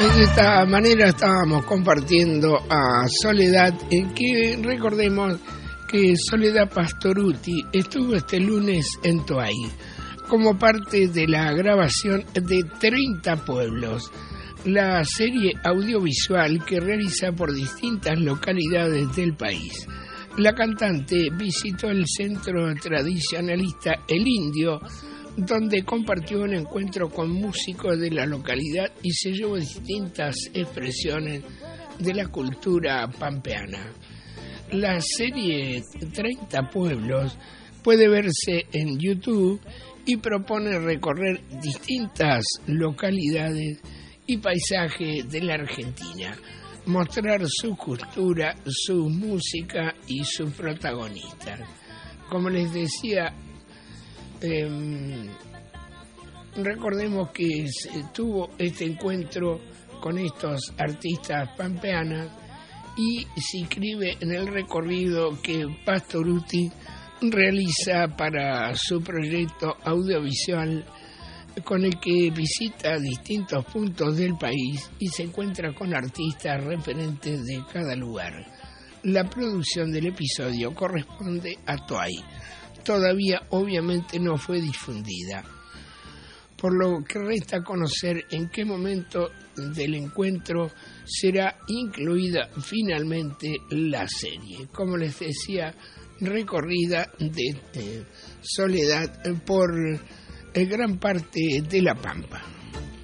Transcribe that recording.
De esta manera estábamos compartiendo a Soledad, en que recordemos que Soledad Pastorutti estuvo este lunes en Toay como parte de la grabación de 30 pueblos, la serie audiovisual que realiza por distintas localidades del país. La cantante visitó el centro tradicionalista El Indio, donde compartió un encuentro con músicos de la localidad y se llevó distintas expresiones de la cultura pampeana. La serie 30 pueblos puede verse en YouTube y propone recorrer distintas localidades y paisajes de la Argentina, mostrar su cultura, su música y sus protagonistas. Como les decía, recordemos que tuvo este encuentro con estos artistas pampeanas y se inscribe en el recorrido que Pastorutti realiza para su proyecto audiovisual, con el que visita distintos puntos del país y se encuentra con artistas referentes de cada lugar. La producción del episodio corresponde a Toay. Todavía obviamente no fue difundida, por lo que resta conocer en qué momento del encuentro será incluida finalmente la serie. Como les decía, recorrida de Soledad por gran parte de La Pampa.